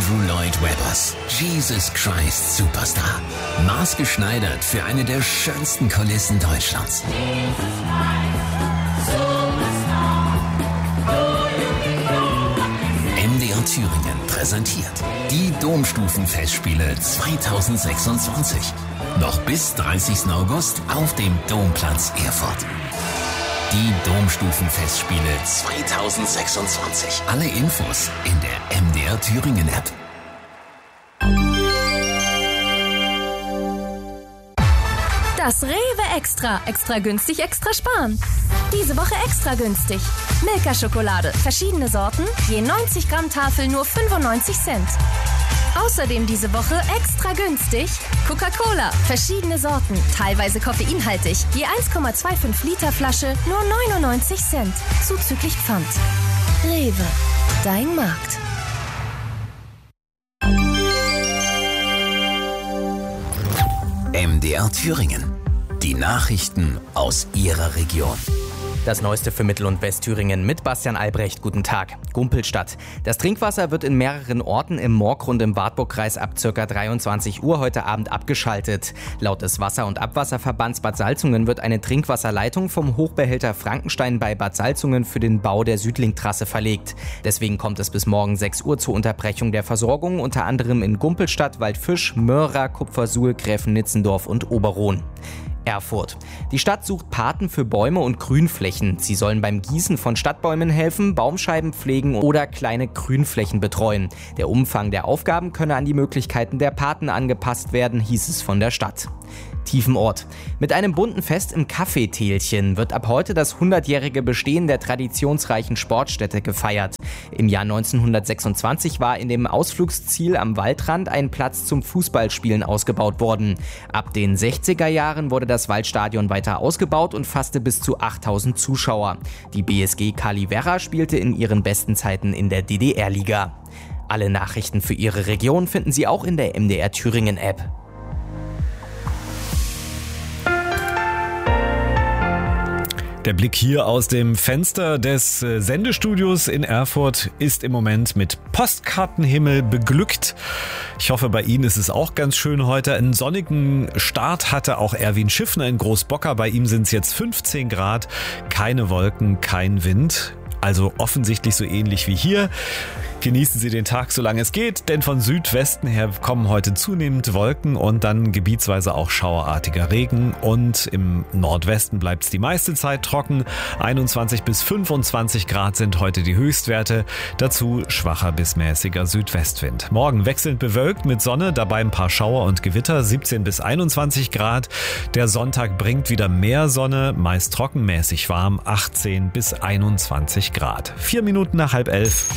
Andrew Lloyd Webbers Jesus Christ Superstar. Maßgeschneidert für eine der schönsten Kulissen Deutschlands. MDR Thüringen präsentiert die Domstufenfestspiele 2026. Noch bis 30. August auf dem Domplatz Erfurt. Die Domstufenfestspiele 2026. Alle Infos in der MDR Thüringen App. Das Rewe Extra. Extra günstig, extra sparen. Diese Woche extra günstig. Milka-Schokolade. Verschiedene Sorten. Je 90 Gramm Tafel nur 95 Cent. Außerdem diese Woche extra günstig Coca-Cola. Verschiedene Sorten. Teilweise koffeinhaltig. Je 1,25 Liter Flasche nur 99 Cent. Zuzüglich Pfand. Rewe. Dein Markt. MDR Thüringen. Die Nachrichten aus Ihrer Region. Das Neueste für Mittel- und Westthüringen mit Bastian Albrecht. Guten Tag. Gumpelstadt. Das Trinkwasser wird in mehreren Orten im Mork und im Wartburgkreis ab ca. 23 Uhr heute Abend abgeschaltet. Laut des Wasser- und Abwasserverbands Bad Salzungen wird eine Trinkwasserleitung vom Hochbehälter Frankenstein bei Bad Salzungen für den Bau der Südlink-Trasse verlegt. Deswegen kommt es bis morgen 6 Uhr zur Unterbrechung der Versorgung, unter anderem in Gumpelstadt, Waldfisch, Möhra, Kupfersuhl, Gräfenitzendorf und Oberrohn. Erfurt. Die Stadt sucht Paten für Bäume und Grünflächen. Sie sollen beim Gießen von Stadtbäumen helfen, Baumscheiben pflegen oder kleine Grünflächen betreuen. Der Umfang der Aufgaben könne an die Möglichkeiten der Paten angepasst werden, hieß es von der Stadt. Tiefenort. Mit einem bunten Fest im Kaffeetälchen wird ab heute das 100-jährige Bestehen der traditionsreichen Sportstätte gefeiert. Im Jahr 1926 war in dem Ausflugsziel am Waldrand ein Platz zum Fußballspielen ausgebaut worden. Ab den 60er Jahren wurde das Waldstadion weiter ausgebaut und fasste bis zu 8000 Zuschauer. Die BSG Kaliwerra spielte in ihren besten Zeiten in der DDR-Liga. Alle Nachrichten für Ihre Region finden Sie auch in der MDR Thüringen App. Der Blick hier aus dem Fenster des Sendestudios in Erfurt ist im Moment mit Postkartenhimmel beglückt. Ich hoffe, bei Ihnen ist es auch ganz schön heute. Einen sonnigen Start hatte auch Erwin Schiffner in Großbocker. Bei ihm sind es jetzt 15 Grad, keine Wolken, kein Wind. Also offensichtlich so ähnlich wie hier. Genießen Sie den Tag, solange es geht, denn von Südwesten her kommen heute zunehmend Wolken und dann gebietsweise auch schauerartiger Regen. Und im Nordwesten bleibt es die meiste Zeit trocken. 21 bis 25 Grad sind heute die Höchstwerte. Dazu schwacher bis mäßiger Südwestwind. Morgen wechselnd bewölkt mit Sonne, dabei ein paar Schauer und Gewitter, 17 bis 21 Grad. Der Sonntag bringt wieder mehr Sonne, meist trocken, mäßig warm, 18 bis 21 Grad. 4 Minuten nach 10:30.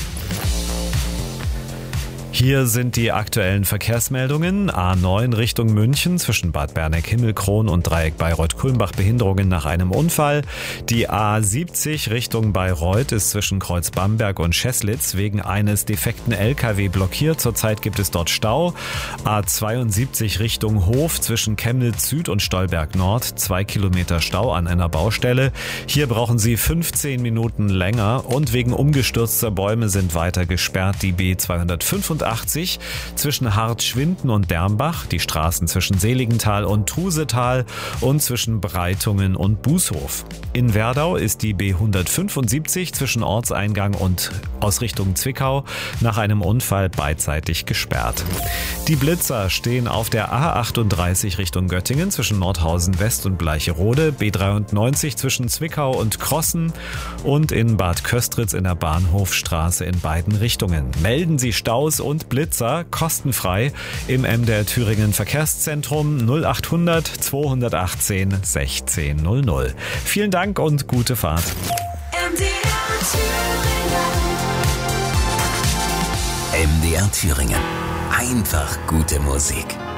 Hier sind die aktuellen Verkehrsmeldungen. A9 Richtung München zwischen Bad Berneck-Himmelkron und Dreieck Bayreuth-Kulmbach Behinderungen nach einem Unfall. Die A70 Richtung Bayreuth ist zwischen Kreuz Bamberg und Scheßlitz wegen eines defekten LKW blockiert. Zurzeit gibt es dort Stau. A72 Richtung Hof zwischen Chemnitz Süd und Stolberg Nord. 2 Kilometer Stau an einer Baustelle. Hier brauchen Sie 15 Minuten länger und wegen umgestürzter Bäume sind weiter gesperrt die B285 zwischen Hartschwinden und Dermbach, die Straßen zwischen Seligenthal und Trusetal und zwischen Breitungen und Bußhof. In Werdau ist die B175 zwischen Ortseingang und Ausrichtung Zwickau nach einem Unfall beidseitig gesperrt. Die Blitzer stehen auf der A38 Richtung Göttingen zwischen Nordhausen West und Bleicherode, B93 zwischen Zwickau und Krossen und in Bad Köstritz in der Bahnhofstraße in beiden Richtungen. Melden Sie Staus und Blitzer kostenfrei im MDR Thüringen Verkehrszentrum 0800 218 1600. Vielen Dank und gute Fahrt. MDR Thüringen. Einfach gute Musik.